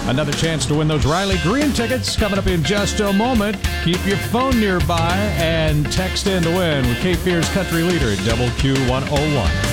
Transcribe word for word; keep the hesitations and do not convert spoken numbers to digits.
Another chance to win those Riley Green tickets coming up in just a moment. Keep your phone nearby and text in to win with Cape Fear's Country Leader at double Q one oh one.